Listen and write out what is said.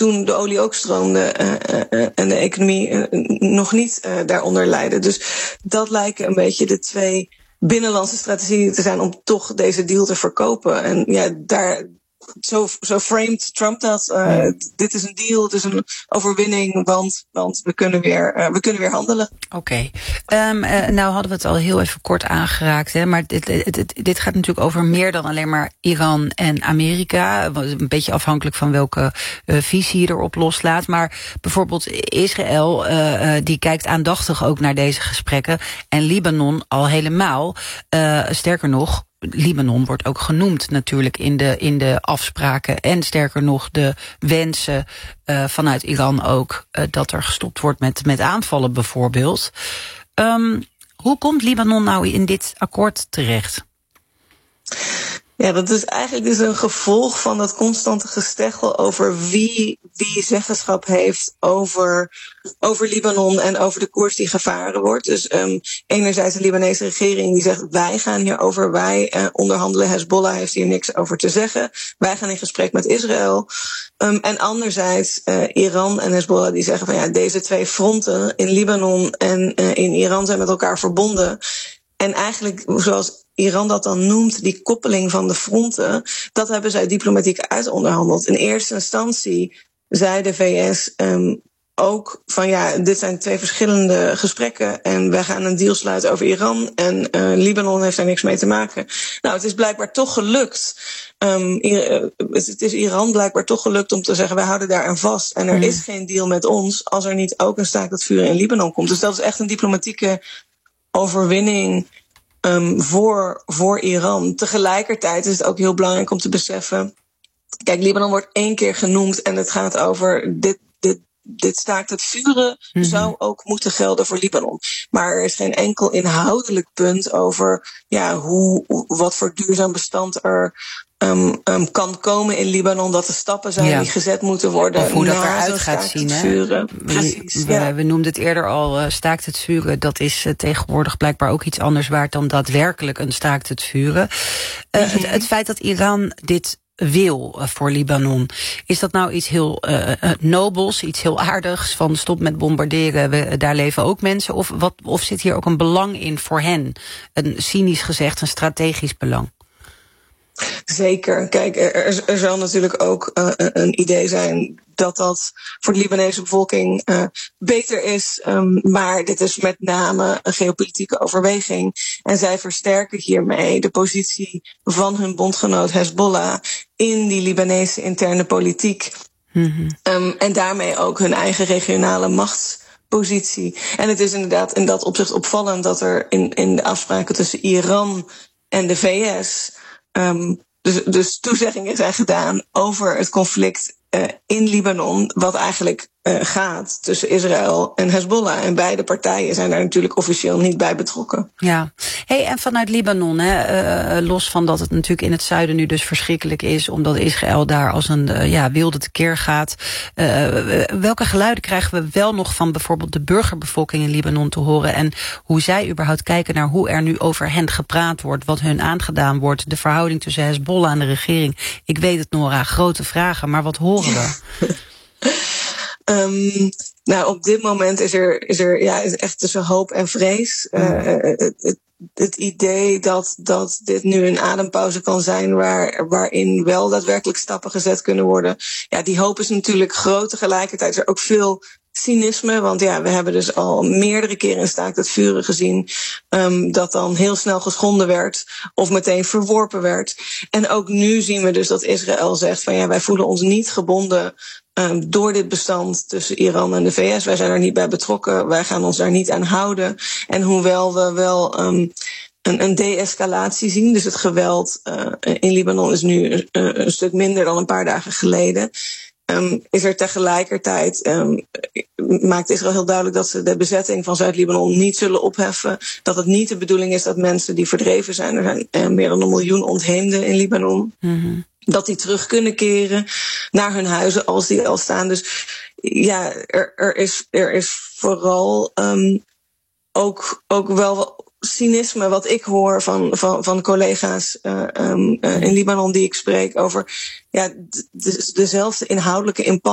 toen de olie ook stroomde en de economie nog niet daaronder leidde. Dus dat lijken een beetje de twee binnenlandse strategieën te zijn om toch deze deal te verkopen. En ja, zo framed Trump dat. Dit is een deal, het is een overwinning, want we kunnen weer handelen. Oké. Nou hadden we het al heel even kort aangeraakt, hè, maar dit gaat natuurlijk over meer dan alleen maar Iran en Amerika. Een beetje afhankelijk van welke visie je erop loslaat. Maar bijvoorbeeld Israël, die kijkt aandachtig ook naar deze gesprekken. En Libanon al helemaal. Sterker nog, Libanon wordt ook genoemd natuurlijk in de afspraken. En sterker nog, de wensen vanuit Iran ook dat er gestopt wordt met aanvallen bijvoorbeeld. Hoe komt Libanon nou in dit akkoord terecht? Ja, dat is eigenlijk dus een gevolg van dat constante gesteggel over wie zeggenschap heeft over Libanon en over de koers die gevaren wordt. Dus enerzijds de Libanese regering die zegt wij gaan hierover, wij onderhandelen, Hezbollah heeft hier niks over te zeggen, wij gaan in gesprek met Israël. En anderzijds Iran en Hezbollah die zeggen van ja, deze twee fronten in Libanon en in Iran zijn met elkaar verbonden. En eigenlijk, zoals Iran dat dan noemt, die koppeling van de fronten, dat hebben zij diplomatiek uitonderhandeld. In eerste instantie zei de VS ook van ja, dit zijn twee verschillende gesprekken en wij gaan een deal sluiten over Iran en Libanon heeft daar niks mee te maken. Nou, het is blijkbaar toch gelukt. Het is Iran blijkbaar toch gelukt om te zeggen wij houden daar aan vast en er is geen deal met ons als er niet ook een staakt het vuren in Libanon komt. Dus dat is echt een diplomatieke overwinning voor Iran. Tegelijkertijd is het ook heel belangrijk om te beseffen, kijk, Libanon wordt 1 keer genoemd en het gaat over dit staakt het vuren zou ook moeten gelden voor Libanon. Maar er is geen enkel inhoudelijk punt over ja, wat voor duurzaam bestand er kan komen in Libanon, dat er stappen zijn die gezet moeten worden. Of hoe dat eruit gaat zien. Precies, we noemden het eerder al, staakt het vuren. Dat is tegenwoordig blijkbaar ook iets anders waard dan daadwerkelijk een staakt het vuren. Het feit dat Iran dit wil voor Libanon, is dat nou iets heel nobels, iets heel aardigs, van stop met bombarderen, daar leven ook mensen, of zit hier ook een belang in voor hen? Een cynisch gezegd, een strategisch belang? Zeker. Kijk, er zal natuurlijk ook een idee zijn dat voor de Libanese bevolking beter is. Maar dit is met name een geopolitieke overweging. En zij versterken hiermee de positie van hun bondgenoot Hezbollah in die Libanese interne politiek. En daarmee ook hun eigen regionale machtspositie. En het is inderdaad in dat opzicht opvallend dat er in de afspraken tussen Iran en de VS dus toezeggingen zijn gedaan over het conflict in Libanon, wat eigenlijk gaat tussen Israël en Hezbollah. En beide partijen zijn daar natuurlijk officieel niet bij betrokken. Ja. Hey, en vanuit Libanon, los van dat het natuurlijk in het zuiden nu dus verschrikkelijk is, omdat Israël daar als een wilde tekeer gaat. Welke geluiden krijgen we wel nog van bijvoorbeeld de burgerbevolking in Libanon te horen? En hoe zij überhaupt kijken naar hoe er nu over hen gepraat wordt, wat hun aangedaan wordt, de verhouding tussen Hezbollah en de regering. Ik weet het, Nora, grote vragen, maar wat horen we? Nou, op dit moment is er echt tussen hoop en vrees. Het idee dat dit nu een adempauze kan zijn waarin wel daadwerkelijk stappen gezet kunnen worden. Ja, die hoop is natuurlijk groot. Tegelijkertijd is er ook veel cynisme, want ja, we hebben dus al meerdere keren in staakt het vuren gezien dat dan heel snel geschonden werd of meteen verworpen werd. En ook nu zien we dus dat Israël zegt van ja, wij voelen ons niet gebonden door dit bestand tussen Iran en de VS. Wij zijn er niet bij betrokken, wij gaan ons daar niet aan houden. En hoewel we wel een de-escalatie zien, dus het geweld in Libanon is nu een stuk minder dan een paar dagen geleden, is er tegelijkertijd, maakt Israël heel duidelijk dat ze de bezetting van Zuid-Libanon niet zullen opheffen. Dat het niet de bedoeling is dat mensen die verdreven zijn, er zijn meer dan 1 miljoen ontheemden in Libanon, dat die terug kunnen keren naar hun huizen als die al staan. Dus ja, er is vooral ook wel cynisme wat ik hoor van collega's in Libanon die ik spreek over dezelfde inhoudelijke impasse